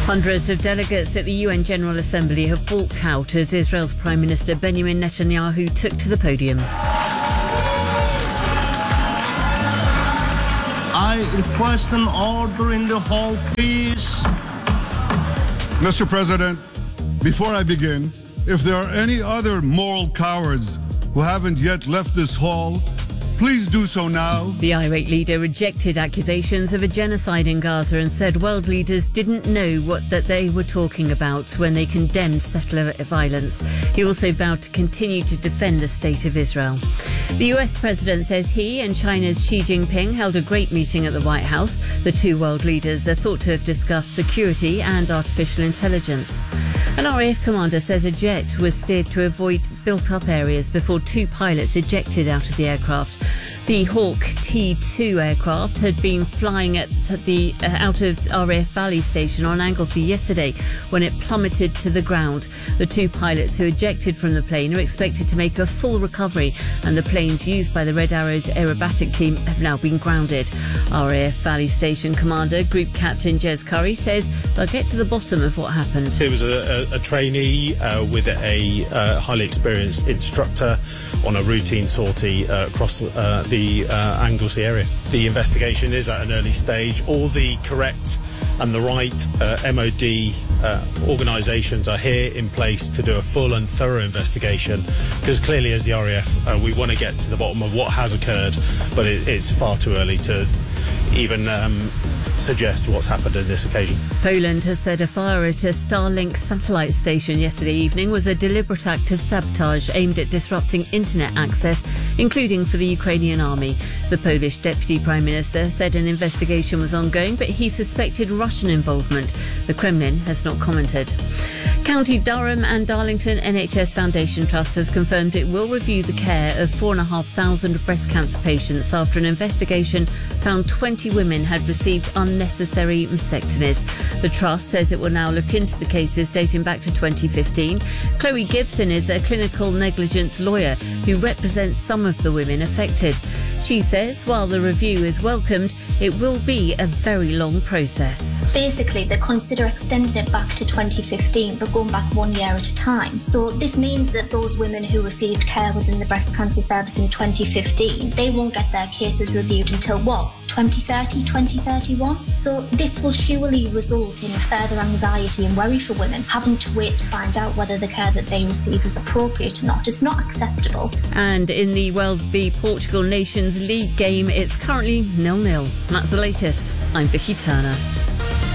Hundreds of delegates at the UN General Assembly have walked out as Israel's Prime Minister Benjamin Netanyahu took to the podium. I request an order in the hall, please. Mr. President, before I begin, if there are any other moral cowards who haven't yet left this hall, please do so now. The irate leader rejected accusations of a genocide in Gaza and said world leaders didn't know that they were talking about when they condemned settler violence. He also vowed to continue to defend the state of Israel. The US president says he and China's Xi Jinping held a great meeting at the White House. The two world leaders are thought to have discussed security and artificial intelligence. An RAF commander says a jet was steered to avoid built-up areas before two pilots ejected out of the aircraft. The Hawk T2 aircraft had been flying out of RAF Valley Station on Anglesey yesterday when it plummeted to the ground. The two pilots who ejected from the plane are expected to make a full recovery, and the planes used by the Red Arrows aerobatic team have now been grounded. RAF Valley Station Commander Group Captain Jez Curry says they'll get to the bottom of what happened. There was a trainee with a highly experienced instructor on a routine sortie across the Anglesey area. The investigation is at an early stage. All the correct and the right MOD organisations are here in place to do a full and thorough investigation, because clearly as the RAF we want to get to the bottom of what has occurred, but it's far too early to even suggest what's happened on this occasion. Poland has said a fire at a Starlink satellite station yesterday evening was a deliberate act of sabotage aimed at disrupting internet access, including for the Ukrainian army. The Polish Deputy Prime Minister said an investigation was ongoing, but he suspected Russian involvement. The Kremlin has not commented. County Durham and Darlington NHS Foundation Trust has confirmed it will review the care of 4,500 breast cancer patients after an investigation found 20 women had received unnecessary mastectomies. The Trust says it will now look into the cases dating back to 2015. Chloe Gibson is a clinical negligence lawyer who represents some of the women affected. She says while the review is welcomed, it will be a very long process. Basically, they consider extending it back to 2015, but going back 1 year at a time. So this means that those women who received care within the breast cancer service in 2015, they won't get their cases reviewed until 2030, 2031? So this will surely result in further anxiety and worry for women, having to wait to find out whether the care that they receive is appropriate or not. It's not acceptable. And in the Wales v Portugal Nations League game, it's currently 0-0. That's the latest. I'm Vicky Turner.